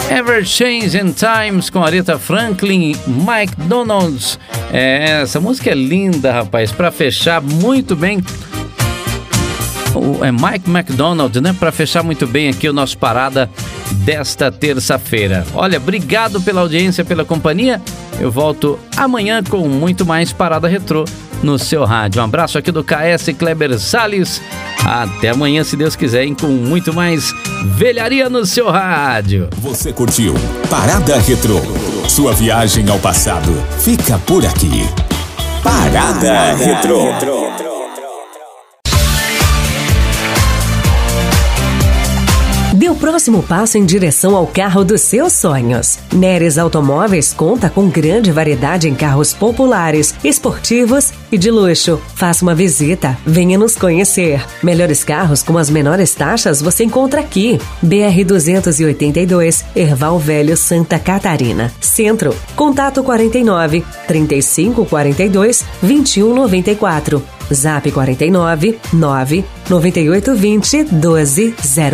Ever Changing Times com Aretha Franklin, McDonald's. Essa música é linda, rapaz, para fechar muito bem. É Mike McDonald, né? Para fechar muito bem aqui o nosso Parada desta terça-feira. Olha, obrigado pela audiência, pela companhia. Eu volto amanhã com muito mais Parada Retrô no seu rádio. Um abraço aqui do KS Kleber Salles. Até amanhã, se Deus quiser, hein, com muito mais velharia no seu rádio. Você curtiu Parada Retrô? Sua viagem ao passado fica por aqui. Parada Retrô. Dê o próximo passo em direção ao carro dos seus sonhos. Neres Automóveis conta com grande variedade em carros populares, esportivos e de luxo. Faça uma visita, venha nos conhecer. Melhores carros com as menores taxas você encontra aqui. BR-282, Erval Velho, Santa Catarina. Centro, contato 49 3542 2194. Zap 49 9 9820 12 0.